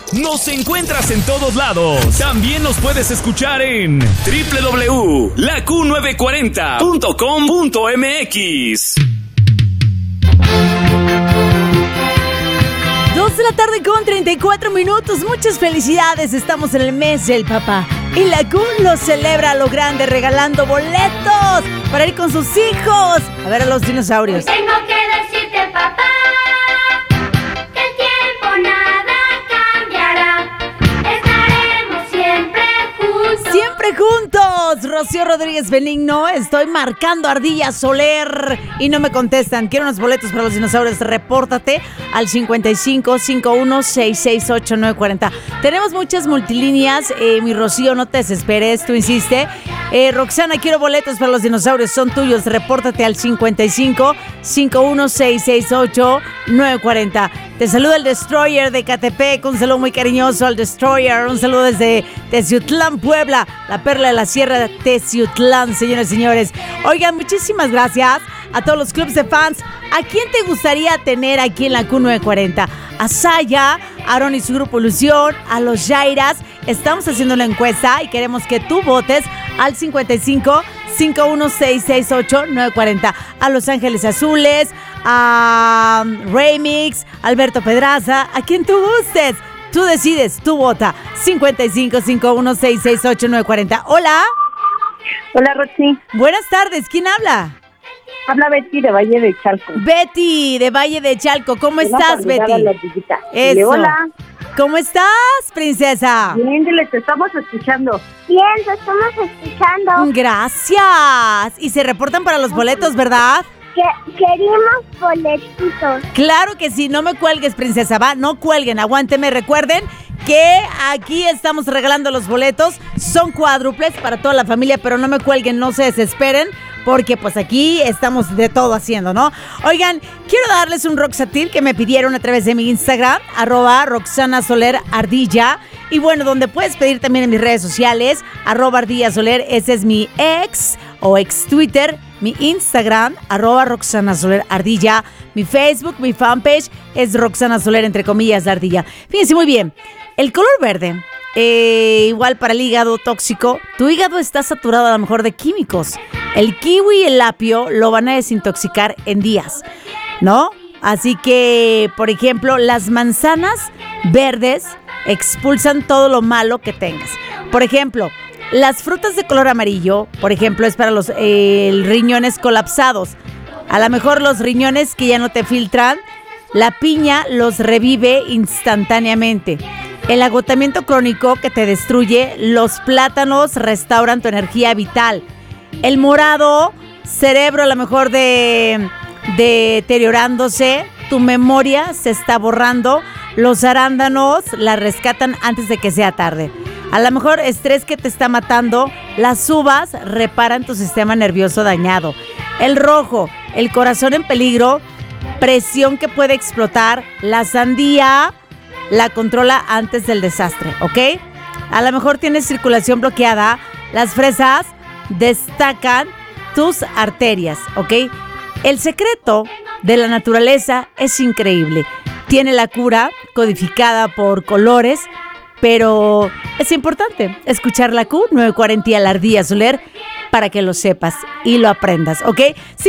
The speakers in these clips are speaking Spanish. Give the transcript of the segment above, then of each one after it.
Nos encuentras en todos lados. También nos puedes escuchar en www.laq940.com.mx. 2 de la tarde con 34 minutos. Muchas felicidades. Estamos en el mes del papá. Y la Q lo celebra a lo grande regalando boletos para ir con sus hijos a ver a los dinosaurios. Tengo que decirte, papá, que el tiempo nada cambiará. Estaremos siempre juntos. Siempre juntos. Rocío Rodríguez Benigno. Estoy marcando Ardilla Soler y no me contestan. Quiero unos boletos para los dinosaurios. Repórtate al 55 51 668 940. Tenemos muchas multilíneas. Mi Rocío, no te desesperes, tú insiste. Roxana, quiero boletos para los dinosaurios, son tuyos. Repórtate al 55 51 668 940. Te saluda el Destroyer de Catepec. Un saludo muy cariñoso al Destroyer. Un saludo desde Teciutlán, Puebla, la perla de la sierra de Teciutlán, señores y señores. Oigan, muchísimas gracias a todos los clubs de fans. ¿A quién te gustaría tener aquí en la Q940? A Saya, Aaron y su grupo Ilusión, a los Jairas. Estamos haciendo una encuesta y queremos que tú votes al 55 51 668 940. A Los Ángeles Azules, a Remix, Alberto Pedraza, a quien tú gustes. Tú decides, tú vota. 55 51 668 940. Hola. Hola, Roxy. Buenas tardes, ¿quién habla? Habla Betty de Valle de Chalco. Betty de Valle de Chalco, ¿cómo estás, Betty? Eso. Hola. ¿Cómo estás, princesa? Bien, te estamos escuchando. Bien, te estamos escuchando. Gracias. Y se reportan para los boletos, ¿verdad? Queremos boletitos. Claro que sí, no me cuelgues, princesa, va, no cuelguen, aguánteme, recuerden que aquí estamos regalando los boletos, son cuádruples para toda la familia, pero no me cuelguen, no se desesperen, porque pues aquí estamos de todo haciendo, ¿no? Oigan, quiero darles un Roxatil que me pidieron a través de mi Instagram, @RoxanaSolerArdilla, y bueno, donde puedes pedir también en mis redes sociales, @ArdillaSoler, ese es mi ex o ex Twitter, mi Instagram, @RoxanaSolerArdilla, mi Facebook, mi fanpage es Roxana Soler, entre comillas, la ardilla. Fíjense muy bien, el color verde, igual para el hígado tóxico, tu hígado está saturado a lo mejor de químicos. El kiwi y el apio lo van a desintoxicar en días, ¿no? Así que, por ejemplo, las manzanas verdes expulsan todo lo malo que tengas. Por ejemplo, las frutas de color amarillo, por ejemplo, es para los riñones colapsados. A lo mejor los riñones que ya no te filtran, la piña los revive instantáneamente. El agotamiento crónico que te destruye, los plátanos restauran tu energía vital. El morado, cerebro a lo mejor deteriorándose, tu memoria se está borrando, los arándanos la rescatan antes de que sea tarde. A lo mejor estrés que te está matando, las uvas reparan tu sistema nervioso dañado. El rojo, el corazón en peligro, presión que puede explotar, la sandía la controla antes del desastre, ¿ok? A lo mejor tienes circulación bloqueada, las fresas destacan tus arterias, ¿ok? El secreto de la naturaleza es increíble. Tiene la cura codificada por colores, pero es importante escuchar la Q940 y a la Ardilla Soler para que lo sepas y lo aprendas, ¿ok?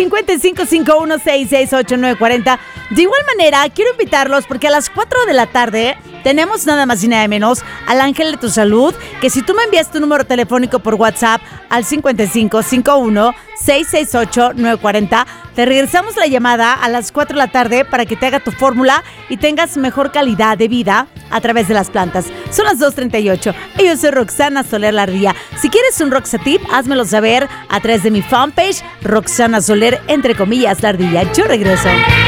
5551668940. De igual manera, quiero invitarlos porque a las 4 de la tarde tenemos nada más y nada menos al Ángel de tu Salud, que si tú me envías tu número telefónico por WhatsApp al 5551668940, te regresamos la llamada a las 4 de la tarde para que te haga tu fórmula y tengas mejor calidad de vida a través de las plantas. Son las 2:38 y yo soy Roxana Soler la Ardilla. Si quieres un Roxatip, házmelo saber a través de mi fanpage Roxana Soler, entre comillas, la Ardilla. Yo regreso.